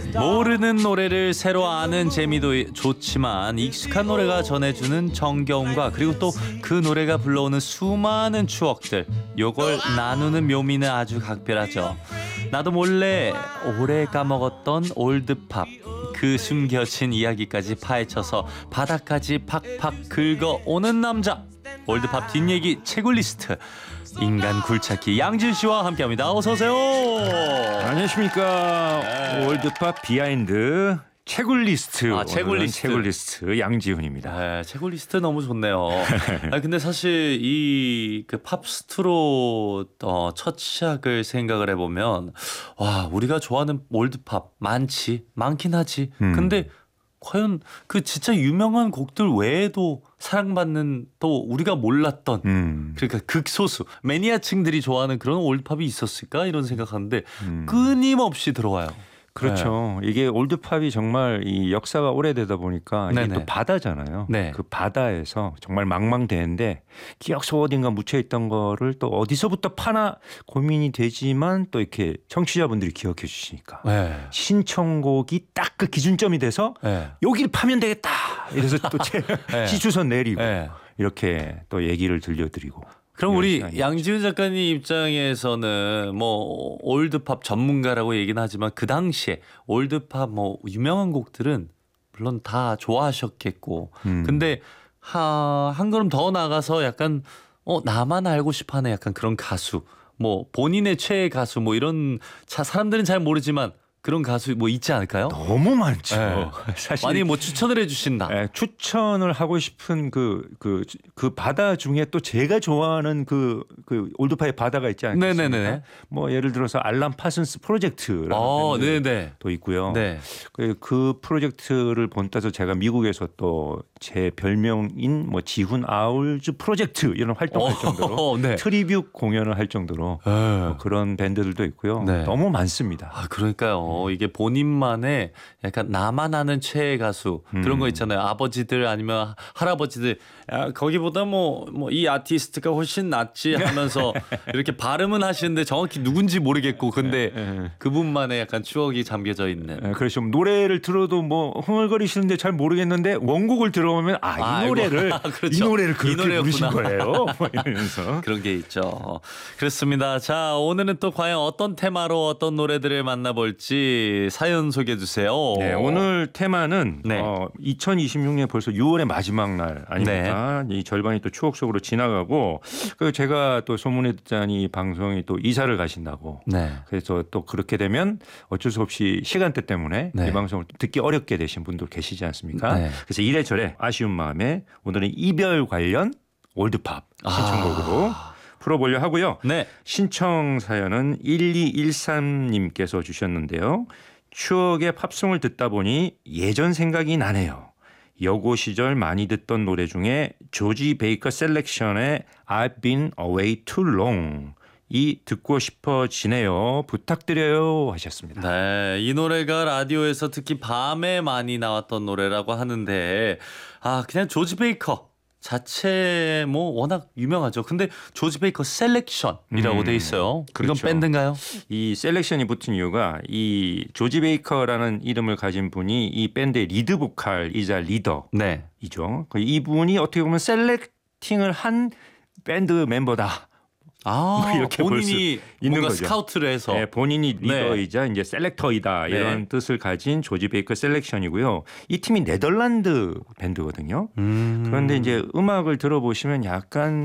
모르는 노래를 새로 아는 재미도 좋지만 익숙한 노래가 전해주는 정겨움과 그리고 또 그 노래가 불러오는 수많은 추억들, 요걸 나누는 묘미는 아주 각별하죠. 나도 몰래 오래 까먹었던 올드팝, 그 숨겨진 이야기까지 파헤쳐서 바닥까지 팍팍 긁어오는 남자, 올드팝 뒷얘기 채굴리스트 인간 굴착기 양지은 씨와 함께합니다. 어서 오세요. 안녕하십니까. 올드팝 비하인드 채굴리스트. 채굴리스트 양지훈입니다. 네, 채굴리스트 너무 좋네요. 근데 사실 이 그 팝스트로 첫 시작을 생각을 해보면 와, 우리가 좋아하는 올드팝 많긴 하지. 근데 과연 그 진짜 유명한 곡들 외에도 사랑받는 또 우리가 몰랐던 그러니까 극소수 매니아층들이 좋아하는 그런 올드팝이 있었을까 이런 생각하는데 끊임없이 들어와요. 그렇죠. 네. 이게 올드팝이 정말 이 역사가 오래되다 보니까 이게 또 바다잖아요. 네. 그 바다에서 정말 망망대해인데 기억 속 어딘가 묻혀있던 거를 또 어디서부터 파나 고민이 되지만 또 이렇게 청취자분들이 기억해 주시니까 신청곡이 딱 그 기준점이 돼서 여기를 파면 되겠다. 이래서 또 시추선 내리고 이렇게 또 얘기를 들려드리고. 그럼 우리 양지은 작가님 입장에서는 뭐 올드팝 전문가라고 얘기는 하지만 그 당시에 올드팝 뭐 유명한 곡들은 물론 다 좋아하셨겠고 근데 한 걸음 더 나가서 약간 나만 알고 싶어하는 약간 그런 가수, 뭐 본인의 최애 가수 뭐 이런 사람들은 잘 모르지만 그런 가수 뭐 있지 않을까요? 너무 많죠. 사실 많이 뭐 추천을 해주신다. 추천을 하고 싶은 그 바다 중에 또 제가 좋아하는 그 올드팝의 바다가 있지 않겠습니까? 네네네. 뭐 예를 들어서 알람 파슨스 프로젝트라는 밴드도 있고요. 네. 그 프로젝트를 본따서 제가 미국에서 또 제 별명인 뭐 지훈 아울즈 프로젝트 이런 활동할 정도로 트리뷰 공연을 할 정도로 뭐 그런 밴드들도 있고요. 너무 많습니다. 그러니까요. 이게 본인만의 약간 나만 아는 최애 가수 그런 거 있잖아요. 아버지들 아니면 할아버지들 거기보다 뭐 이 아티스트가 훨씬 낫지 하면서 이렇게 발음은 하시는데 정확히 누군지 모르겠고 근데 그분만의 약간 추억이 잠겨져 있는. 그렇죠. 노래를 들어도 뭐 흥얼거리시는데 잘 모르겠는데 원곡을 들어보면 이 노래를 그렇죠. 이 노래를 그렇게 부르신 거예요. 뭐 이러면서 그런 게 있죠. 그렇습니다. 자, 오늘은 또 과연 어떤 테마로 어떤 노래들을 만나볼지 사연 소개해 주세요. 네, 오늘 테마는 2026년 벌써 6월의 마지막 날 아닙니까? 이 절반이 또 추억 속으로 지나가고 그리고 제가 또 소문에 듣자니 방송이 또 이사를 가신다고. 그래서 또 그렇게 되면 어쩔 수 없이 시간대 때문에 이 방송을 듣기 어렵게 되신 분들 계시지 않습니까? 그래서 이래저래 아쉬운 마음에 오늘은 이별 관련 올드팝 신청곡으로 풀어보려 하고요. 신청 사연은 1213님께서 주셨는데요. 추억의 팝송을 듣다 보니 예전 생각이 나네요. 여고 시절 많이 듣던 노래 중에 조지 베이커 셀렉션의 I've been away too long 이 듣고 싶어지네요. 부탁드려요 하셨습니다. 네, 이 노래가 라디오에서 특히 밤에 많이 나왔던 노래라고 하는데 그냥 조지 베이커 자체 뭐 워낙 유명하죠. 근데 조지 베이커 셀렉션이라고 돼 있어요. 그렇죠. 이건 밴드인가요? 이 셀렉션이 붙은 이유가 이 조지 베이커라는 이름을 가진 분이 이 밴드의 리드 보컬이자 리더이죠. 이분이 어떻게 보면 셀렉팅을 한 밴드 멤버다. 이렇게 본인이 있는 거죠. 스카우트를 해서 본인이 리더이자 이제 셀렉터이다 이런 뜻을 가진 조지 베이커 셀렉션이고요. 이 팀이 네덜란드 밴드거든요. 그런데 이제 음악을 들어보시면 약간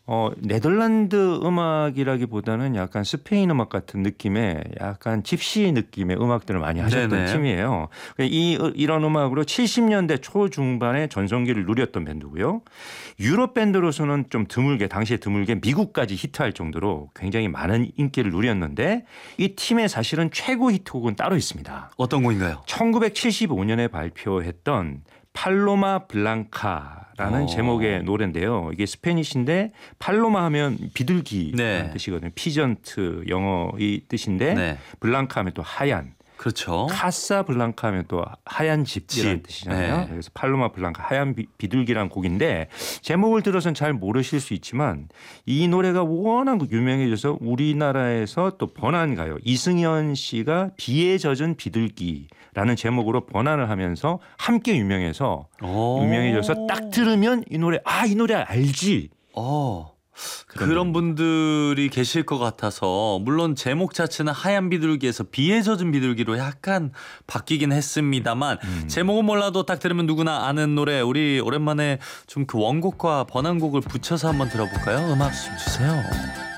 네덜란드 음악이라기보다는 약간 스페인 음악 같은 느낌의 약간 집시 느낌의 음악들을 많이 하셨던 팀이에요. 이런 음악으로 70년대 초중반에 전성기를 누렸던 밴드고요. 유럽 밴드로서는 좀 당시에 드물게 미국까지 히트할 정도로 굉장히 많은 인기를 누렸는데 이 팀의 사실은 최고 히트곡은 따로 있습니다. 어떤 곡인가요? 1975년에 발표했던 팔로마 블랑카라는 제목의 노래인데요. 이게 스페니쉬인데 팔로마 하면 비둘기라는 뜻이거든요. 피전트 영어의 뜻인데 블랑카 하면 또 하얀. 그렇죠. 카사블랑카 하면 또 하얀 집이라는 뜻이잖아요. 네. 그래서 팔로마 블랑카 하얀 비둘기란 곡인데 제목을 들어서는 잘 모르실 수 있지만 이 노래가 워낙 유명해져서 우리나라에서 또 번안가요. 이승연 씨가 비에 젖은 비둘기라는 제목으로 번안을 하면서 함께 유명해져서 딱 들으면 이 노래 이 노래 알지. 그런 분들이 계실 것 같아서 물론 제목 자체는 하얀 비둘기에서 비에 젖은 비둘기로 약간 바뀌긴 했습니다만 제목은 몰라도 딱 들으면 누구나 아는 노래 우리 오랜만에 좀 그 원곡과 번안곡을 붙여서 한번 들어볼까요? 음악 좀 주세요.